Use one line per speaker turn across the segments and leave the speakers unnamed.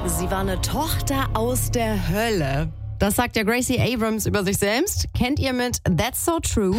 Sie war eine Tochter aus der Hölle. Das sagt ja Gracie Abrams über sich selbst. Kennt ihr mit That's So True?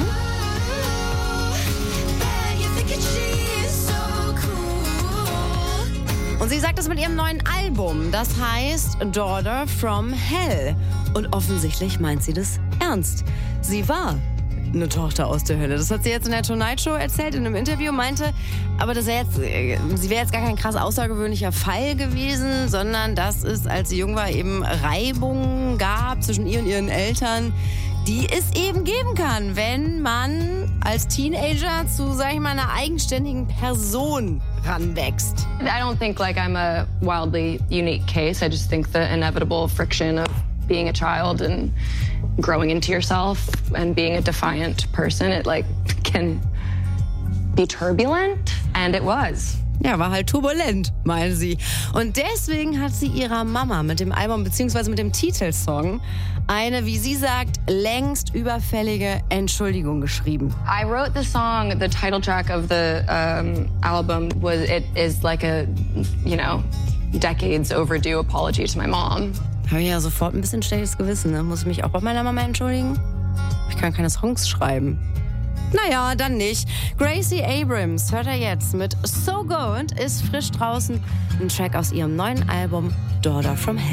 Und sie sagt das mit ihrem neuen Album. Das heißt Daughter from Hell. Und offensichtlich meint sie das ernst. Sie war eine Tochter aus der Hölle. Das hat sie jetzt in der Tonight Show erzählt, in einem Interview, meinte, aber sie wäre jetzt gar kein krass außergewöhnlicher Fall gewesen, sondern dass es, als sie jung war, eben Reibungen gab zwischen ihr und ihren Eltern, die es eben geben kann, wenn man als Teenager zu, sag ich mal, einer eigenständigen Person ranwächst.
I don't think like I'm a wildly unique case. I just think the inevitable friction of being a child and growing into yourself and being a defiant person, it like can be turbulent, and it was.
Ja, war halt turbulent, meinen sie. Und deswegen hat sie ihrer Mama mit dem Album bzw. mit dem Titelsong eine, wie sie sagt, längst überfällige Entschuldigung geschrieben.
I wrote the song, the title track of the album it is like a, decades overdue apology to my mom.
Habe ich ja sofort ein bisschen schlechtes Gewissen, ne? Muss ich mich auch bei meiner Mama entschuldigen? Ich kann keine Songs schreiben. Naja, dann nicht. Gracie Abrams hört er jetzt mit So Go und ist frisch draußen. Ein Track aus ihrem neuen Album Daughter from Hell.